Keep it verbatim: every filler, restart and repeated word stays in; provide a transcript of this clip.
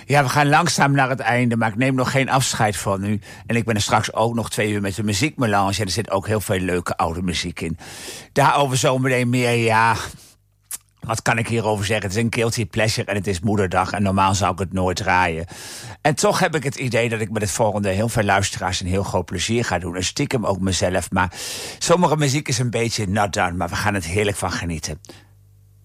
Ja, we gaan langzaam naar het einde, maar ik neem nog geen afscheid van u. En ik ben er straks ook nog twee uur met de muziekmelange. En er zit ook heel veel leuke oude muziek in. Daarover zometeen meer, ja... Wat kan ik hierover zeggen? Het is een guilty pleasure en het is moederdag. En normaal zou ik het nooit draaien. En toch heb ik het idee dat ik met het volgende heel veel luisteraars een heel groot plezier ga doen. En stiekem ook mezelf. Maar sommige muziek is een beetje not done, maar we gaan het heerlijk van genieten.